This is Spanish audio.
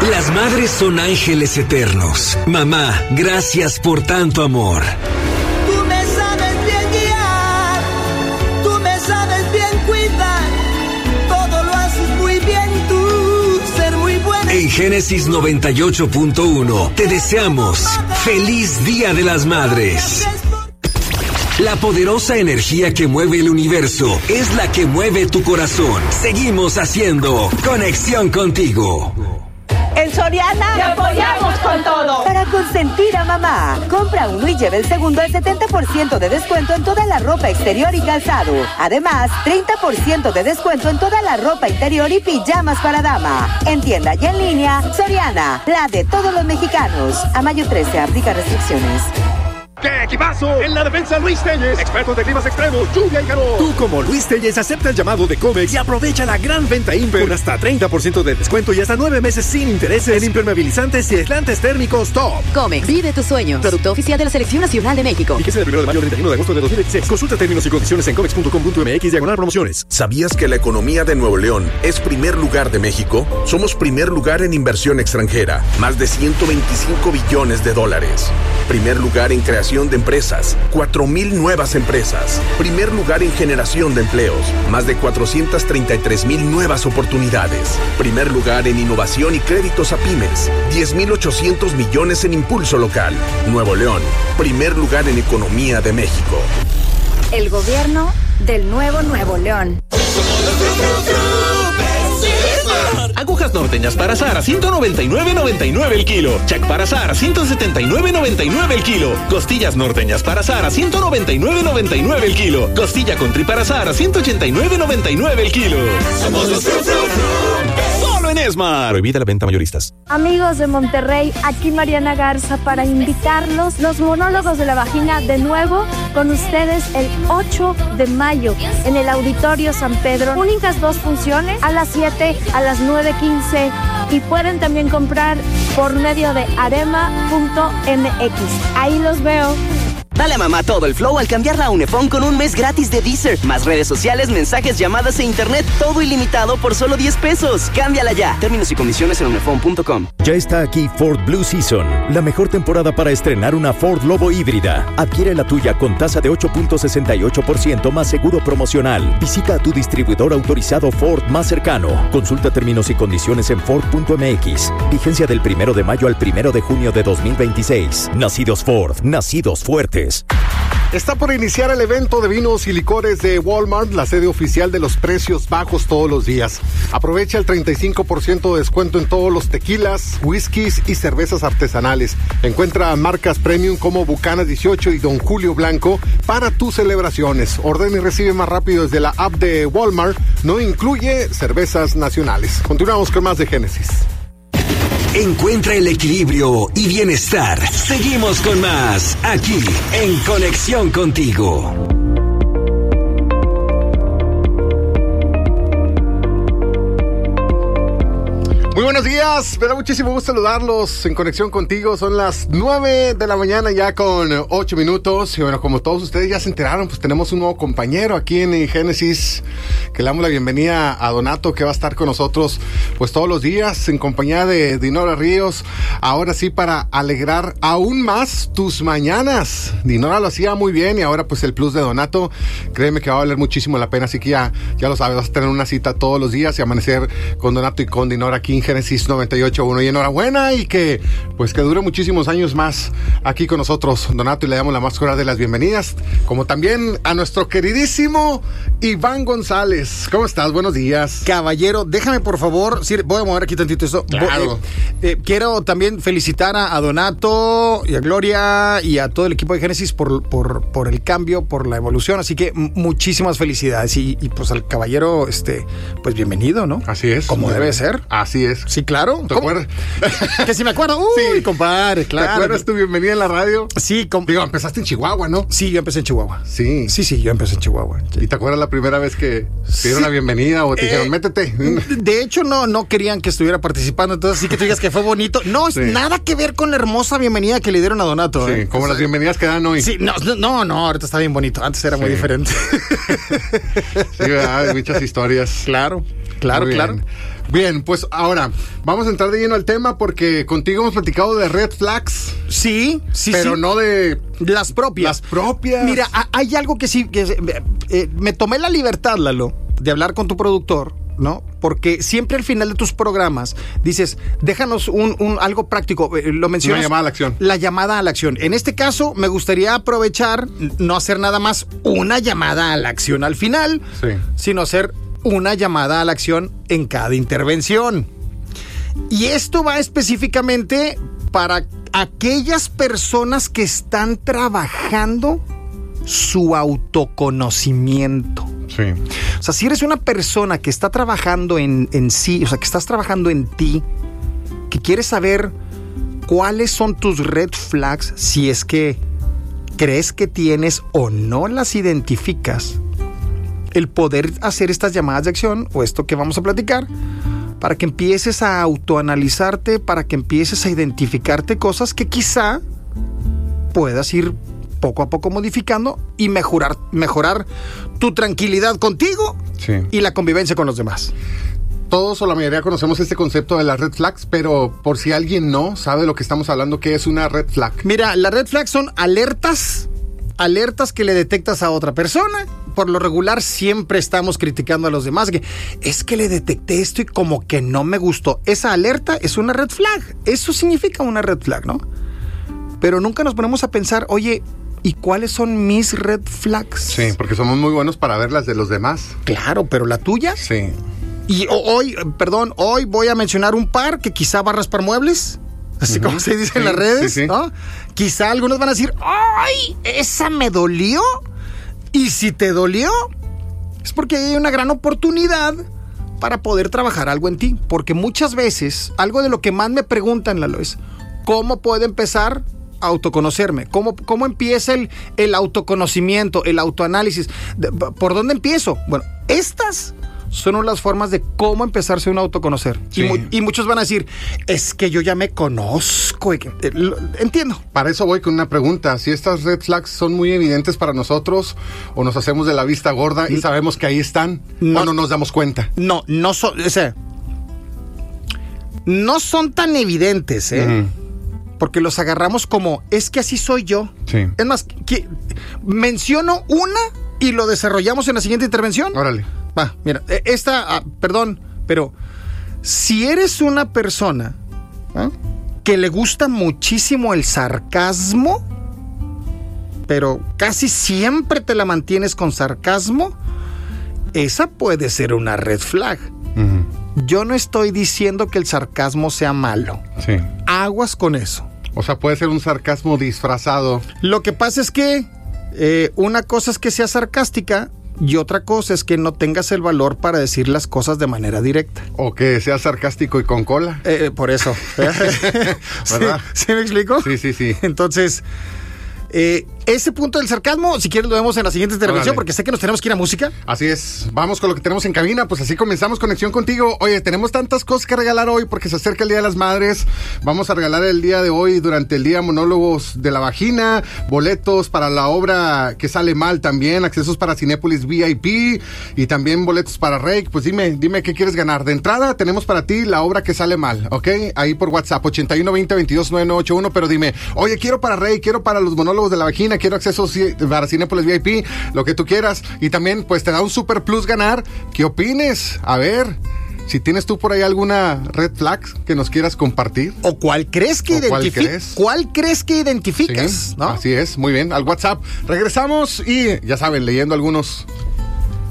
Las madres son ángeles eternos. Mamá, gracias por tanto amor. Tú me sabes bien guiar, tú me sabes bien cuidar, todo lo haces muy bien tú, ser muy buena. En Génesis 98.1 te deseamos feliz Día de las Madres. La poderosa energía que mueve el universo es la que mueve tu corazón. Seguimos haciendo Conexión Contigo. En Soriana te apoyamos con todo. Para consentir a mamá, compra uno y lleve el segundo al 70% de descuento en toda la ropa exterior y calzado. Además, 30% de descuento en toda la ropa interior y pijamas para dama. En tienda y en línea, Soriana, la de todos los mexicanos. A mayo 13, aplica restricciones. ¡Qué equipazo! En la defensa, Luis Telles, expertos de climas extremos, lluvia y calor. Tú, como Luis Telles, acepta el llamado de Comex y aprovecha la gran venta Imper con hasta 30% de descuento y hasta 9 meses sin intereses en impermeabilizantes y aislantes térmicos top. Comex, vive tus sueños. Producto oficial de la Selección Nacional de México. Fíjese del 1 de mayo al 31 de agosto de 2016. Consulta términos y condiciones en comex.com.mx/promociones. ¿Sabías que la economía de Nuevo León es primer lugar de México? Somos primer lugar en inversión extranjera, más de 125 billones de dólares. Primer lugar en creación de empresas, 4,000 nuevas empresas. Primer lugar en generación de empleos, más de 433,000 nuevas oportunidades. Primer lugar en innovación y créditos a pymes, 10,800 millones en impulso local. Nuevo León, primer lugar en economía de México. El gobierno del nuevo Nuevo León. Agujas norteñas para Sara, 199.99 el kilo. Chac para Sara, 179.99 el kilo. Costillas norteñas para Sara, 199.99 el kilo. Costilla con tri para Sara, 189.99 el kilo. Somos los solo en Esmar. Prohibida la venta a mayoristas. Amigos de Monterrey, aquí Mariana Garza para invitarlos, los monólogos de la vagina, de nuevo con ustedes el 8 de mayo en el Auditorio San Pedro. Únicas 2 funciones, a las 7, a las 9:15, y pueden también comprar por medio de arema.mx. Ahí los veo. Dale a mamá todo el flow al cambiarla a Unifón con un mes gratis de Deezer. Más redes sociales, mensajes, llamadas e internet, todo ilimitado por solo $10. Cámbiala ya. Términos y condiciones en unifón.com. Ya está aquí Ford Blue Season, la mejor temporada para estrenar una Ford Lobo híbrida. Adquiere la tuya con tasa de 8.68% más seguro promocional. Visita a tu distribuidor autorizado Ford más cercano. Consulta términos y condiciones en Ford.mx. Vigencia del 1 de mayo al 1 de junio de 2026. Nacidos Ford, nacidos fuertes. Está por iniciar el evento de vinos y licores de Walmart, la sede oficial de los precios bajos todos los días. Aprovecha el 35% de descuento en todos los tequilas, whiskies y cervezas artesanales. Encuentra marcas premium como Bucanas 18 y Don Julio Blanco para tus celebraciones. Ordena y recibe más rápido desde la app de Walmart. No incluye cervezas nacionales. Continuamos con más de Génesis. Encuentra el equilibrio y bienestar. Seguimos con más, aquí, en Conexión Contigo. Muy buenos días, me da muchísimo gusto saludarlos en Conexión Contigo. Son las 9 de la mañana ya con 8 minutos. Y bueno, como todos ustedes ya se enteraron, pues tenemos un nuevo compañero aquí en Génesis, que le damos la bienvenida a Donato, que va a estar con nosotros pues todos los días en compañía de Dinora Ríos. Ahora sí, para alegrar aún más tus mañanas. Dinora lo hacía muy bien y ahora pues el plus de Donato, créeme que va a valer muchísimo la pena. Así que ya lo sabes, vas a tener una cita todos los días y amanecer con Donato y con Dinora aquí en Génesis 98.1. Y enhorabuena y que dure muchísimos años más aquí con nosotros, Donato, y le damos la más cordial de las bienvenidas, como también a nuestro queridísimo Iván González. ¿Cómo estás? Buenos días. Caballero, déjame por favor, sí, voy a mover aquí tantito esto. Claro. Quiero también felicitar a Donato y a Gloria y a todo el equipo de Génesis por el cambio, por la evolución, así que muchísimas felicidades y pues al caballero, pues bienvenido, ¿no? Así es. Como debe ser. Así es. Sí, claro. ¿Te acuerdas? Que si me acuerdo. Sí, compadre, claro. ¿Te acuerdas tu bienvenida en la radio? Sí. Digo, empezaste en Chihuahua, ¿no? Sí, yo empecé en Chihuahua. Sí. Sí, yo empecé en Chihuahua. ¿Y te acuerdas la primera vez que te dieron la bienvenida o te dijeron, métete? De hecho, no querían que estuviera participando, entonces sí que tú digas que fue bonito. No, sí. Nada que ver con la hermosa bienvenida que le dieron a Donato. Sí, como las bienvenidas que dan hoy. Sí, no, ahorita está bien bonito. Antes era muy diferente. Sí, ¿verdad? Hay muchas historias. Claro. Bien, pues ahora vamos a entrar de lleno al tema porque contigo hemos platicado de red flags. Sí, pero no de las propias. Mira, hay algo que sí, me tomé la libertad, Lalo, de hablar con tu productor, ¿no? Porque siempre al final de tus programas dices, déjanos algo práctico, lo mencionas. Una llamada a la acción. La llamada a la acción. En este caso, me gustaría aprovechar, no hacer nada más una llamada a la acción al final, sino hacer una llamada a la acción en cada intervención. Y esto va específicamente para aquellas personas que están trabajando su autoconocimiento. Sí. O sea, si eres una persona que está trabajando en sí, o sea, que estás trabajando en ti, que quieres saber cuáles son tus red flags, si es que crees que tienes o no las identificas, el poder hacer estas llamadas de acción o esto que vamos a platicar, para que empieces a autoanalizarte, para que empieces a identificarte cosas que quizá puedas ir poco a poco modificando y mejorar tu tranquilidad contigo y la convivencia con los demás. Todos o la mayoría conocemos este concepto de las red flags, pero por si alguien no sabe de lo que estamos hablando, ¿qué es una red flag? Mira, las red flags son alertas que le detectas a otra persona. Por lo regular siempre estamos criticando a los demás, que es que le detecté esto y como que no me gustó. Esa alerta es una red flag, eso significa una red flag, ¿no? Pero nunca nos ponemos a pensar, oye, ¿y cuáles son mis red flags? Sí, porque somos muy buenos para ver las de los demás. Claro, pero ¿la tuya? Sí. Y hoy voy a mencionar un par que quizá va a raspar muebles, así como se dice en las redes, ¿no? Quizá algunos van a decir, ¡ay, esa me dolió! Y si te dolió, es porque hay una gran oportunidad para poder trabajar algo en ti. Porque muchas veces, algo de lo que más me preguntan, Lalo, es ¿cómo puedo empezar a autoconocerme? ¿Cómo empieza el autoconocimiento, el autoanálisis? ¿Por dónde empiezo? Bueno, estas son las formas de cómo empezarse a autoconocer. Sí. Y muchos van a decir, es que yo ya me conozco. Entiendo. Para eso voy con una pregunta. Si estas red flags son muy evidentes para nosotros o nos hacemos de la vista gorda y sabemos que ahí están, o no nos damos cuenta. No son, o sea, no son tan evidentes, porque los agarramos como, es que así soy yo. Sí. Es más, menciono una y lo desarrollamos en la siguiente intervención. Órale. Va, mira, perdón, pero si eres una persona que le gusta muchísimo el sarcasmo, pero casi siempre te la mantienes con sarcasmo, esa puede ser una red flag. Yo no estoy diciendo que el sarcasmo sea malo. Sí. Aguas con eso. O sea, puede ser un sarcasmo disfrazado. Lo que pasa es que una cosa es que sea sarcástica y otra cosa es que no tengas el valor para decir las cosas de manera directa. O que sea sarcástico y con cola. Por eso. ¿Verdad? ¿Sí me explico? Sí. Entonces, ese punto del sarcasmo, si quieres lo vemos en la siguiente intervención, porque sé que nos tenemos que ir a música. Así es, vamos con lo que tenemos en cabina, pues así comenzamos Conexión Contigo. Oye, tenemos tantas cosas que regalar hoy porque se acerca el Día de las Madres. Vamos a regalar el día de hoy, durante el día, monólogos de la vagina, boletos para la obra que sale mal también, accesos para Cinépolis VIP y también boletos para Rake. Pues dime qué quieres ganar. De entrada tenemos para ti la obra que sale mal, ¿ok? Ahí por WhatsApp, 8120-229981, pero dime, oye, quiero para Rake, quiero para los monólogos de la vagina, quiero accesos para Cinépolis VIP, lo que tú quieras. Y también, pues, te da un super plus ganar. ¿Qué opines? A ver, si tienes tú por ahí alguna red flag que nos quieras compartir. ¿O cuál crees que identificas? ¿Cuál crees que identificas? Sí, ¿no? Así es, muy bien. Al WhatsApp. Regresamos y, ya saben, leyendo algunos